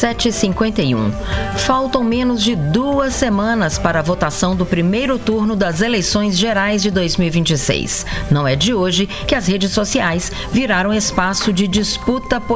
7h51. Faltam menos de 2 semanas para a votação do primeiro turno das eleições gerais de 2026. Não é de hoje que as redes sociais viraram espaço de disputa política